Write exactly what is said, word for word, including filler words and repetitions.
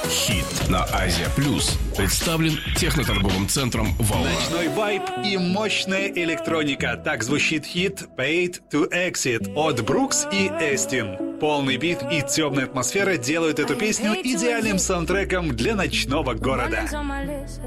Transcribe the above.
Хит на Азия Плюс представлен техноторговым центром «Волна». Ночной вайб и мощная электроника. Так звучит хит «Paid to Exit» от Брукс и Эстин. Полный бит и темная атмосфера делают эту песню идеальным саундтреком для ночного города.